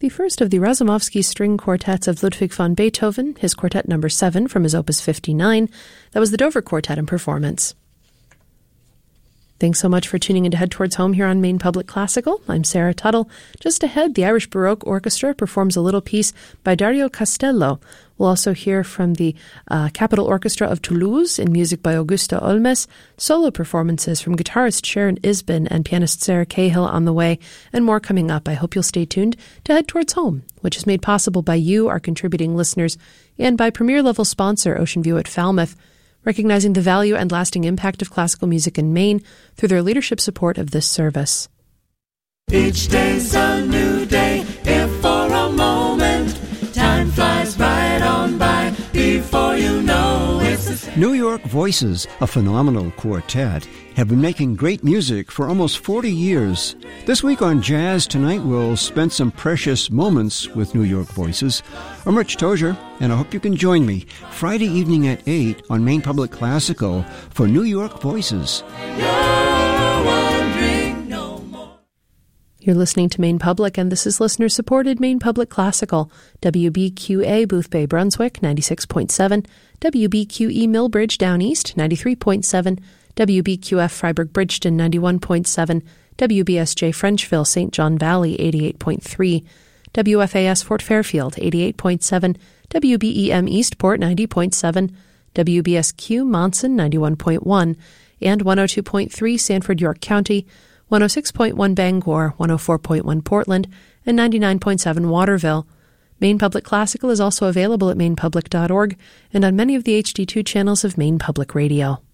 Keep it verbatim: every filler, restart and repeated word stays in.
The first of the Razumovsky string quartets of Ludwig van Beethoven, his quartet number seven from his opus fifty-nine. That was the Dover Quartet in performance. Thanks so much for tuning in to Head Towards Home here on Maine Public Classical. I'm Sarah Tuttle. Just ahead, the Irish Baroque Orchestra performs a little piece by Dario Castello. We'll also hear from the uh, Capitol Orchestra of Toulouse in music by Augusto Olmes, solo performances from guitarist Sharon Isbin and pianist Sarah Cahill on the way, and more coming up. I hope you'll stay tuned to Head Towards Home, which is made possible by you, our contributing listeners, and by premier-level sponsor Ocean View at Falmouth, recognizing the value and lasting impact of classical music in Maine through their leadership support of this service. Each day's a new day, if for a moment time flies right on by before you know it's the same. New York Voices, a phenomenal quartet, have been making great music for almost forty years. This week on Jazz Tonight, we'll spend some precious moments with New York Voices. I'm Rich Tozier, and I hope you can join me Friday evening at eight on Maine Public Classical for New York Voices. You're wondering no more. You're listening to Maine Public, and this is listener-supported Maine Public Classical. W B Q A Boothbay, Brunswick, ninety-six point seven. W B Q E Millbridge, Down East, ninety-three point seven. W B Q F Freiburg Bridgeton, ninety-one point seven. W B S J Frenchville, Saint John Valley, eighty-eight point three. W F A S Fort Fairfield, eighty-eight point seven. W B E M Eastport, ninety point seven. W B S Q Monson, ninety-one point one. And one oh two point three Sanford, York County, one oh six point one Bangor, one oh four point one Portland, and ninety-nine point seven Waterville. Maine Public Classical is also available at maine public dot org and on many of the H D two channels of Maine Public Radio.